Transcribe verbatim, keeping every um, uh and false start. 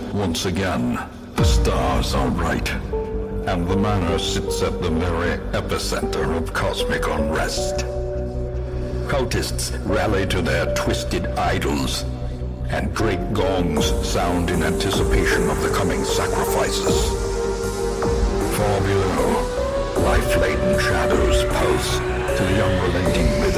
Once again, the stars are right, and the manor sits at the very epicenter of cosmic unrest. Cultists rally to their twisted idols, and great gongs sound in anticipation of the coming sacrifices. Far below, life-laden shadows pulse to the young